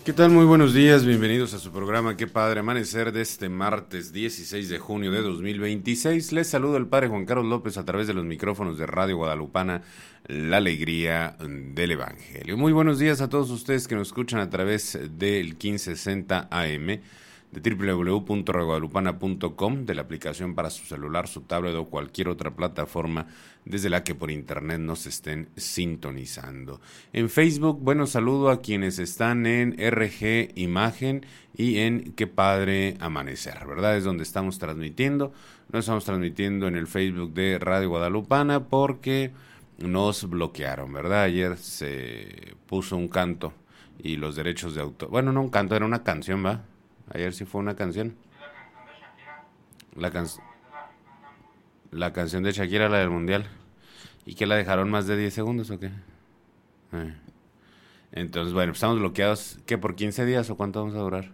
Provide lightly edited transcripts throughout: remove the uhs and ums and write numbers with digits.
¿Qué tal? Muy buenos días, bienvenidos a su programa Qué Padre Amanecer de este martes 16 de junio de 2026. Les saludo el Padre Juan Carlos López a través de los micrófonos de Radio Guadalupana, la alegría del Evangelio. Muy buenos días a todos ustedes que nos escuchan a través del 1560 AM, de www.radioguadalupana.com, de la aplicación para su celular, su tablet o cualquier otra plataforma desde la que por internet nos estén sintonizando. En Facebook, bueno, saludo a quienes están en RG Imagen y en Qué Padre Amanecer, ¿verdad? Es donde estamos transmitiendo. No estamos transmitiendo en el Facebook de Radio Guadalupana porque nos bloquearon, ¿verdad? Ayer se puso un canto y los derechos de autor... Bueno, no un canto, era una canción, ¿va? Ayer sí fue una canción. La canción de Shakira, la del Mundial. ¿Y qué, la dejaron más de 10 segundos o qué? Entonces, bueno, estamos bloqueados. ¿Qué, por 15 días o cuánto vamos a durar?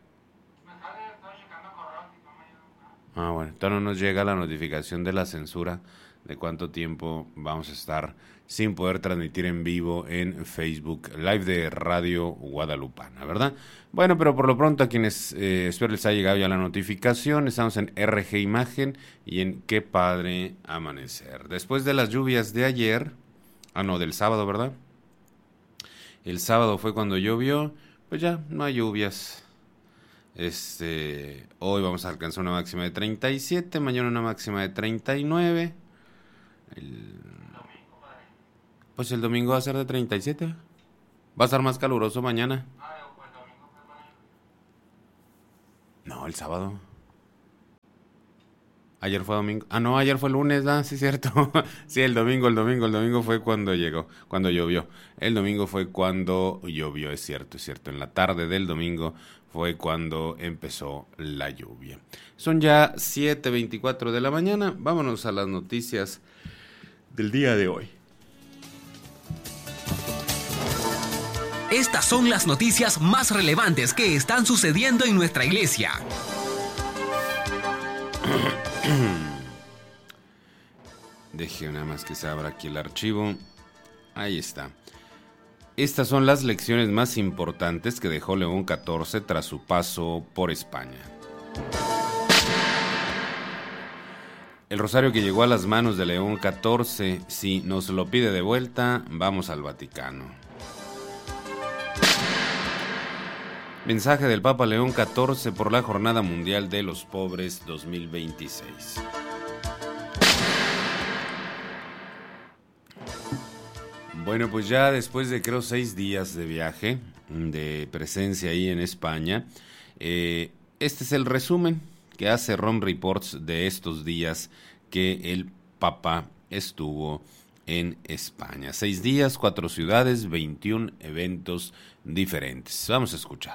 Bueno, entonces no nos llega la notificación de la censura de cuánto tiempo vamos a estar sin poder transmitir en vivo en Facebook Live de Radio Guadalupana, ¿verdad? Bueno, pero por lo pronto a quienes espero les ha llegado ya la notificación, estamos en RG Imagen y en Qué Padre Amanecer. Después de las lluvias de ayer, del sábado, ¿verdad? El sábado fue cuando llovió, pues ya no hay lluvias. Hoy vamos a alcanzar una máxima de 37, mañana una máxima de 39. Pues el domingo va a ser de 37. Va a estar más caluroso mañana. No, el sábado. Ayer fue domingo. No, ayer fue lunes, sí es cierto. Sí, el domingo fue cuando llovió. El domingo fue cuando llovió, es cierto. En la tarde del domingo fue cuando empezó la lluvia. Son ya 7:24 de la mañana. Vámonos a las noticias del día de hoy. Estas son las noticias más relevantes que están sucediendo en nuestra iglesia. Deje nada más que se abra aquí el archivo. Ahí está. Estas son las lecciones más importantes que dejó León XIV tras su paso por España. El rosario que llegó a las manos de León XIV, si nos lo pide de vuelta, vamos al Vaticano. Mensaje del Papa León XIV por la Jornada Mundial de los Pobres 2026. Bueno, pues ya después de 6 días de viaje, de presencia ahí en España, este es el resumen que hace Rome Reports de estos días que el Papa estuvo en España. 6 días, 4 ciudades, 21 eventos diferentes. Vamos a escuchar.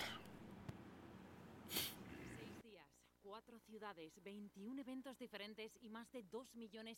6 días, 4 ciudades, 21 eventos diferentes y más de 2,5 millones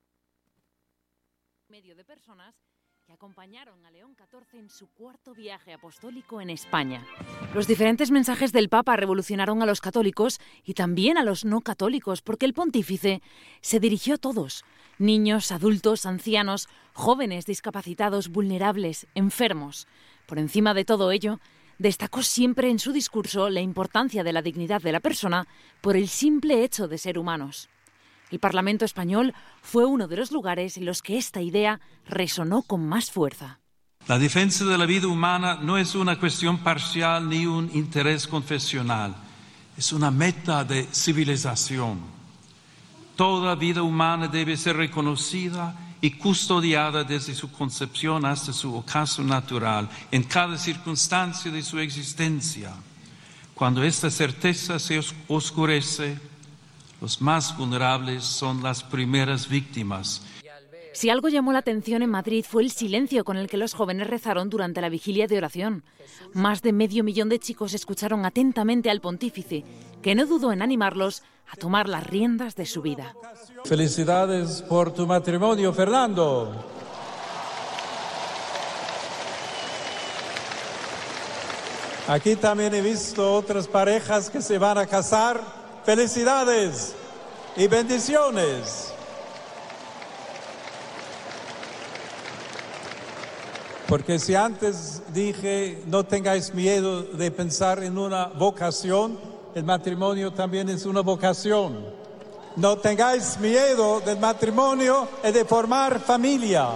de personas que acompañaron a León XIV en su cuarto viaje apostólico en España. Los diferentes mensajes del Papa revolucionaron a los católicos y también a los no católicos, porque el pontífice se dirigió a todos: niños, adultos, ancianos, jóvenes, discapacitados, vulnerables, enfermos. Por encima de todo ello, destacó siempre en su discurso la importancia de la dignidad de la persona por el simple hecho de ser humanos. El Parlamento español fue uno de los lugares en los que esta idea resonó con más fuerza. La defensa de la vida humana no es una cuestión parcial ni un interés confesional, es una meta de civilización. Toda vida humana debe ser reconocida y custodiada desde su concepción hasta su ocaso natural, en cada circunstancia de su existencia. Cuando esta certeza se oscurece, los más vulnerables son las primeras víctimas. Si algo llamó la atención en Madrid fue el silencio con el que los jóvenes rezaron durante la vigilia de oración. Más de 500,000 de chicos escucharon atentamente al pontífice, que no dudó en animarlos a tomar las riendas de su vida. Felicidades por tu matrimonio, Fernando. Aquí también he visto otras parejas que se van a casar. Felicidades y bendiciones. Porque si antes dije, no tengáis miedo de pensar en una vocación, el matrimonio también es una vocación. No tengáis miedo del matrimonio y de formar familia.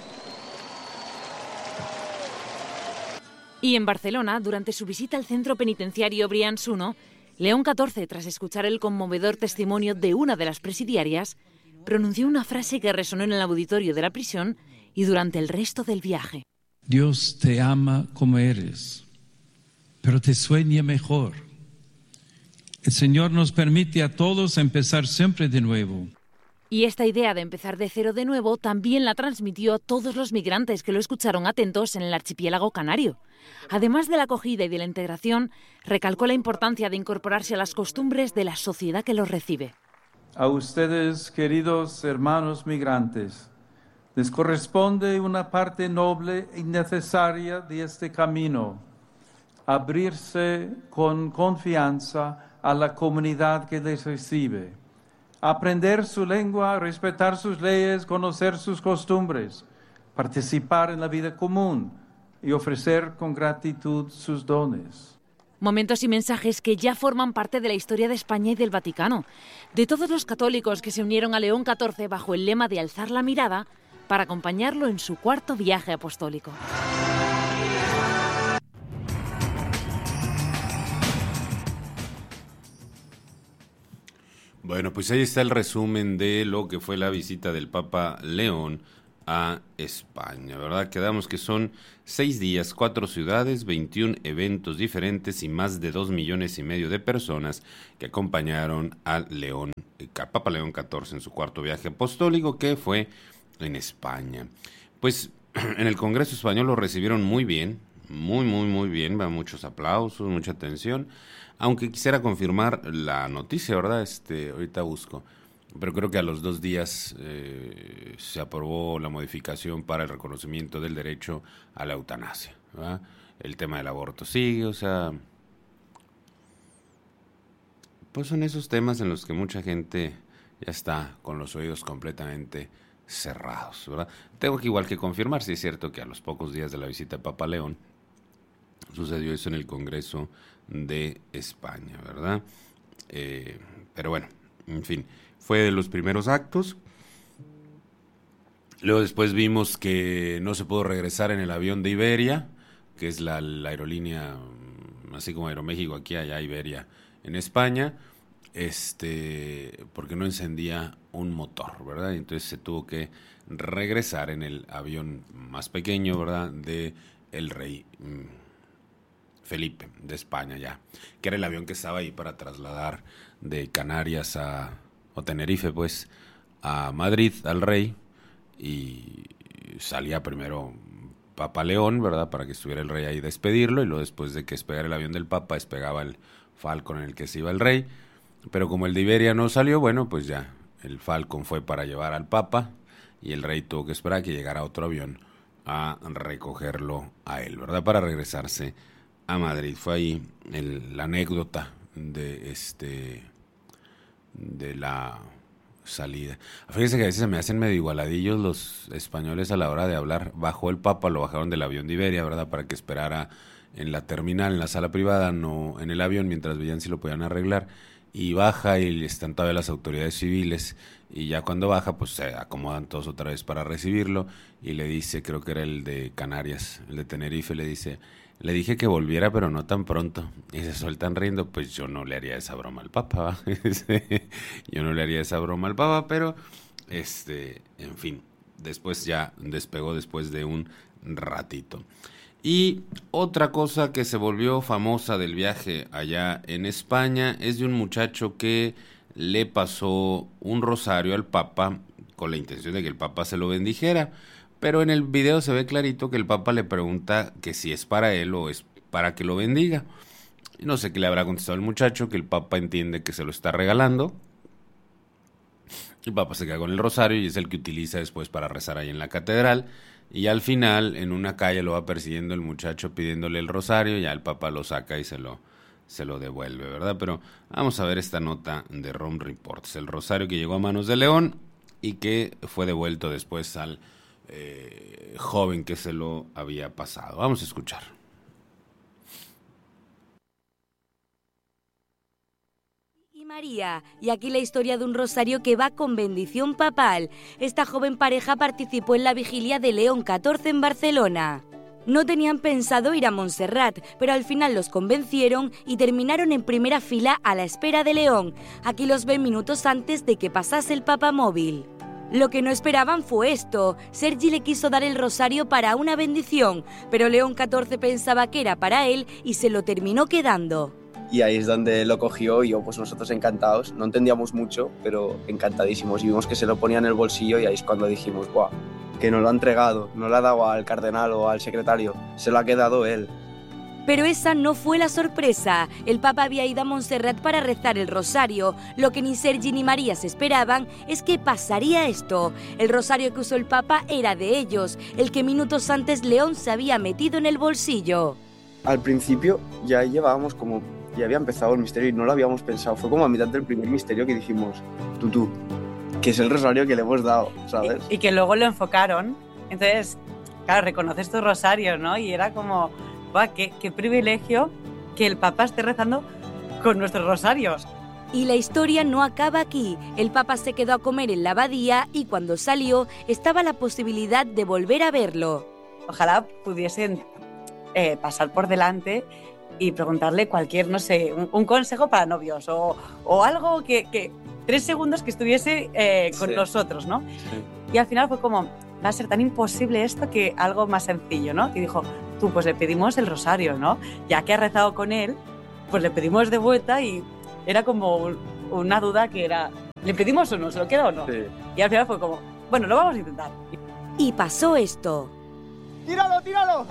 Y en Barcelona, durante su visita al centro penitenciario Brians I, León XIV, tras escuchar el conmovedor testimonio de una de las presidiarias, pronunció una frase que resonó en el auditorio de la prisión y durante el resto del viaje. Dios te ama como eres, pero te sueña mejor. El Señor nos permite a todos empezar siempre de nuevo. Y esta idea de empezar de cero de nuevo también la transmitió a todos los migrantes que lo escucharon atentos en el archipiélago canario. Además de la acogida y de la integración, recalcó la importancia de incorporarse a las costumbres de la sociedad que los recibe. A ustedes, queridos hermanos migrantes, les corresponde una parte noble y necesaria de este camino, abrirse con confianza a la comunidad que les recibe, aprender su lengua, respetar sus leyes, conocer sus costumbres, participar en la vida común y ofrecer con gratitud sus dones. Momentos y mensajes que ya forman parte de la historia de España y del Vaticano, de todos los católicos que se unieron a León XIV bajo el lema de alzar la mirada para acompañarlo en su cuarto viaje apostólico. Bueno, pues ahí está el resumen de lo que fue la visita del Papa León a España, ¿verdad? Quedamos que son 6 días, 4 ciudades, 21 eventos diferentes y más de 2,5 millones de personas que acompañaron al Papa León XIV en su cuarto viaje apostólico, que fue en España. Pues en el Congreso Español lo recibieron muy bien, muy bien, muchos aplausos, mucha atención, aunque quisiera confirmar la noticia, ¿verdad? Ahorita busco. Pero creo que a los 2 días se aprobó la modificación para el reconocimiento del derecho a la eutanasia, ¿verdad? El tema del aborto sigue, o sea, pues son esos temas en los que mucha gente ya está con los oídos completamente cerrados, ¿verdad? Tengo que igual que confirmar si es cierto que a los pocos días de la visita de Papa León sucedió eso en el Congreso de España, ¿verdad? Pero bueno, en fin, fue de los primeros actos. Luego después vimos que no se pudo regresar en el avión de Iberia, que es la aerolínea, así como Aeroméxico aquí, allá Iberia en España, porque no encendía un motor, ¿verdad? Entonces se tuvo que regresar en el avión más pequeño, ¿verdad? De el rey Felipe de España ya, que era el avión que estaba ahí para trasladar de Canarias o Tenerife, pues, a Madrid, al rey, y salía primero Papa León, ¿verdad?, para que estuviera el rey ahí despedirlo, y luego después de que despegara el avión del Papa, despegaba el Falcon en el que se iba el rey, pero como el de Iberia no salió, bueno, pues ya, el Falcon fue para llevar al Papa, y el rey tuvo que esperar a que llegara otro avión a recogerlo a él, ¿verdad?, para regresarse a Madrid. Fue ahí la anécdota de la salida. Fíjense que a veces se me hacen medio igualadillos los españoles a la hora de hablar. Bajó el Papa, lo bajaron del avión de Iberia, ¿verdad?, para que esperara en la terminal, en la sala privada, no en el avión, mientras veían si lo podían arreglar. Y baja y están todavía las autoridades civiles, y ya cuando baja pues se acomodan todos otra vez para recibirlo, y le dice, creo que era el de Canarias, el de Tenerife, le dice: le dije que volviera, pero no tan pronto. Y se sueltan riendo. Pues yo no le haría esa broma al Papa, yo no le haría esa broma al Papa, pero en fin, después ya despegó después de un ratito. Y otra cosa que se volvió famosa del viaje allá en España es de un muchacho que le pasó un rosario al Papa con la intención de que el Papa se lo bendijera. Pero en el video se ve clarito que el Papa le pregunta que si es para él o es para que lo bendiga. No sé qué le habrá contestado el muchacho, que el Papa entiende que se lo está regalando. El Papa se queda con el rosario y es el que utiliza después para rezar ahí en la catedral. Y al final, en una calle lo va persiguiendo el muchacho pidiéndole el rosario, y ya el Papa lo saca y se lo devuelve, ¿verdad? Pero vamos a ver esta nota de Rome Reports. El rosario que llegó a manos de León y que fue devuelto después al joven que se lo había pasado. Vamos a escuchar. María, y aquí la historia de un rosario que va con bendición papal. Esta joven pareja participó en la vigilia de León XIV en Barcelona. No tenían pensado ir a Montserrat, pero al final los convencieron y terminaron en primera fila a la espera de León. Aquí los ven minutos antes de que pasase el papamóvil. Lo que no esperaban fue esto. Sergi le quiso dar el rosario para una bendición, pero León XIV pensaba que era para él y se lo terminó quedando. Y ahí es donde lo cogió y yo, pues nosotros encantados. No entendíamos mucho, pero encantadísimos. Y vimos que se lo ponía en el bolsillo y ahí es cuando dijimos, ¡guau! Que nos lo ha entregado, no lo ha dado al cardenal o al secretario, se lo ha quedado él. Pero esa no fue la sorpresa. El Papa había ido a Montserrat para rezar el rosario. Lo que ni Sergi ni María se esperaban es que pasaría esto. El rosario que usó el Papa era de ellos, el que minutos antes León se había metido en el bolsillo. Al principio ya llevábamos como... Ya había empezado el misterio y no lo habíamos pensado. Fue como a mitad del primer misterio que dijimos, tú, que es el rosario que le hemos dado, ¿sabes? Y que luego lo enfocaron. Entonces, claro, reconoces tu rosario, ¿no? Y era como, ¡guau! Qué privilegio que el Papa esté rezando con nuestros rosarios. Y la historia no acaba aquí. El Papa se quedó a comer en la abadía y cuando salió estaba la posibilidad de volver a verlo. Ojalá pudiesen pasar por delante y preguntarle cualquier, no sé, un consejo para novios o algo que 3 segundos que estuviese con nosotros, ¿no? Sí. Y al final fue como, va a ser tan imposible esto que algo más sencillo, ¿no? Y dijo, pues le pedimos el rosario, ¿no? Ya que ha rezado con él, pues le pedimos de vuelta y era como una duda que era, ¿le pedimos o no? ¿Se lo queda o no? Sí. Y al final fue como, bueno, lo vamos a intentar. Y pasó esto. ¡Tíralo!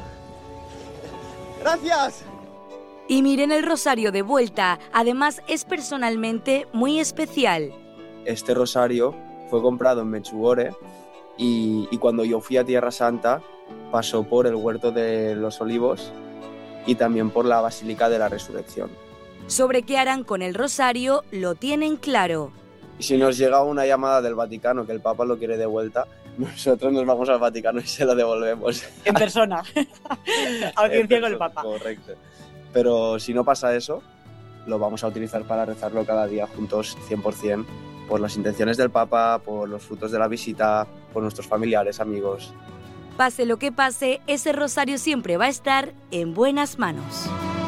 ¡Gracias! Y miren el rosario de vuelta, además es personalmente muy especial. Este rosario fue comprado en Medjugorje y cuando yo fui a Tierra Santa pasó por el Huerto de los Olivos y también por la Basílica de la Resurrección. Sobre qué harán con el rosario lo tienen claro. Y si nos llega una llamada del Vaticano que el Papa lo quiere de vuelta, nosotros nos vamos al Vaticano y se lo devolvemos. En persona, audiencia con el Papa. Correcto. Pero si no pasa eso, lo vamos a utilizar para rezarlo cada día juntos 100%, por las intenciones del Papa, por los frutos de la visita, por nuestros familiares, amigos. Pase lo que pase, ese rosario siempre va a estar en buenas manos.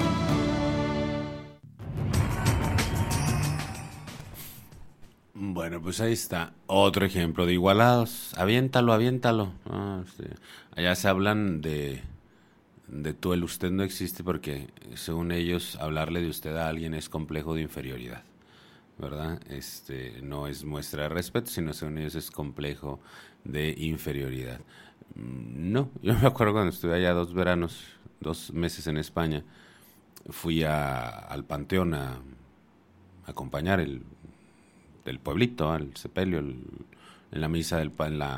Bueno, pues ahí está otro ejemplo de igualados. Aviéntalo. Allá se hablan de tú, el usted no existe porque, según ellos, hablarle de usted a alguien es complejo de inferioridad, ¿verdad? No es muestra de respeto, sino según ellos es complejo de inferioridad. No, yo me acuerdo cuando estuve allá 2 meses en España, fui al Panteón a acompañar el pueblito, al sepelio, en la misa el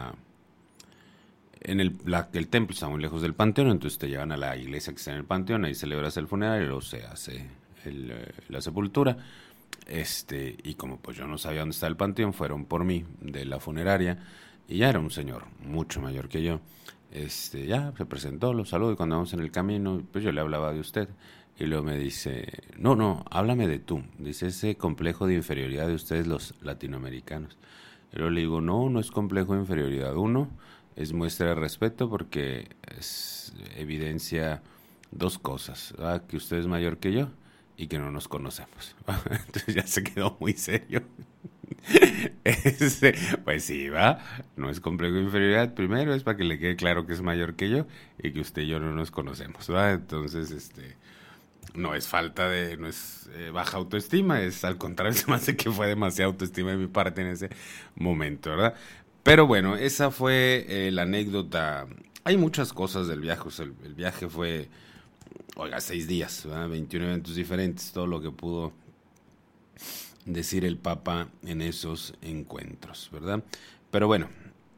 templo está muy lejos del panteón, entonces te llevan a la iglesia que está en el panteón, ahí celebras el funeral y luego se hace la sepultura. Y como pues yo no sabía dónde está el panteón, fueron por mí de la funeraria y ya era un señor mucho mayor que yo. Ya se presentó, lo saludo y cuando vamos en el camino, pues yo le hablaba de usted y luego me dice, no, háblame de tú. Dice, ese complejo de inferioridad de ustedes los latinoamericanos. Y luego le digo, no es complejo de inferioridad. Uno, es muestra de respeto porque evidencia 2 cosas, ¿verdad? Que usted es mayor que yo y que no nos conocemos. Entonces ya se quedó muy serio. Pues sí, va, no es complejo de inferioridad. Primero es para que le quede claro que es mayor que yo y que usted y yo no nos conocemos, ¿va? Entonces, no es no es baja autoestima, es al contrario, se me hace que fue demasiada autoestima de mi parte en ese momento, ¿verdad? Pero bueno, esa fue la anécdota. Hay muchas cosas del viaje. O sea, el viaje fue, 6 días, ¿verdad? 21 eventos diferentes, todo lo que pudo decir el Papa en esos encuentros, ¿verdad? Pero bueno,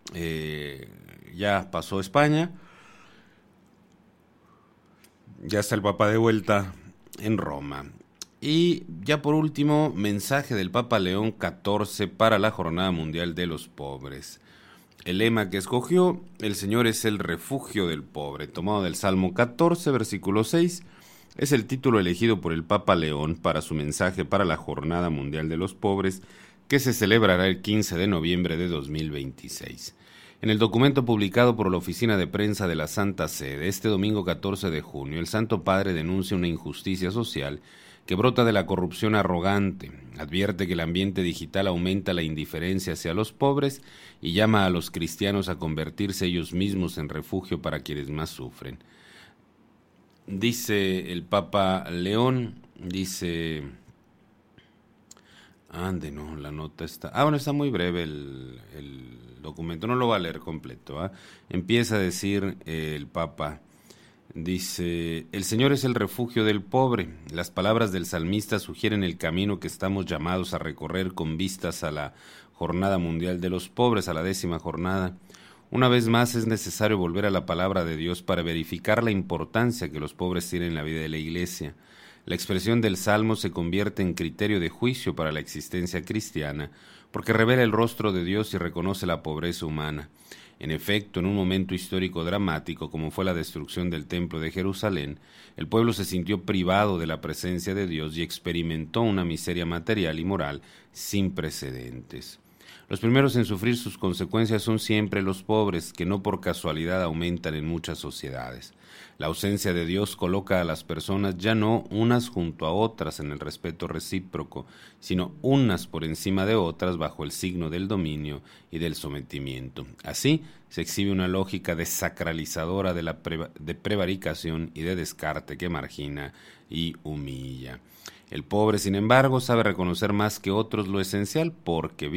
ya pasó España. Ya está el Papa de vuelta en Roma. Y ya por último, mensaje del Papa León XIV para la Jornada Mundial de los Pobres. El lema que escogió: el Señor es el refugio del pobre, tomado del Salmo 14, versículo 6, es el título elegido por el Papa León para su mensaje para la Jornada Mundial de los Pobres, que se celebrará el 15 de noviembre de 2026. En el documento publicado por la Oficina de Prensa de la Santa Sede, este domingo 14 de junio, el Santo Padre denuncia una injusticia social que brota de la corrupción arrogante, advierte que el ambiente digital aumenta la indiferencia hacia los pobres y llama a los cristianos a convertirse ellos mismos en refugio para quienes más sufren. Dice el Papa León, dice... la nota está... está muy breve el documento, no lo voy a leer completo. Empieza a decir el Papa, dice: el Señor es el refugio del pobre. Las palabras del salmista sugieren el camino que estamos llamados a recorrer con vistas a la Jornada Mundial de los Pobres, a la 10ª jornada. Una vez más es necesario volver a la palabra de Dios para verificar la importancia que los pobres tienen en la vida de la Iglesia. La expresión del Salmo se convierte en criterio de juicio para la existencia cristiana, porque revela el rostro de Dios y reconoce la pobreza humana. En efecto, en un momento histórico dramático, como fue la destrucción del Templo de Jerusalén, el pueblo se sintió privado de la presencia de Dios y experimentó una miseria material y moral sin precedentes. Los primeros en sufrir sus consecuencias son siempre los pobres, que no por casualidad aumentan en muchas sociedades. La ausencia de Dios coloca a las personas ya no unas junto a otras en el respeto recíproco, sino unas por encima de otras bajo el signo del dominio y del sometimiento. Así se exhibe una lógica desacralizadora de prevaricación y de descarte que margina y humilla. El pobre, sin embargo, sabe reconocer más que otros lo esencial porque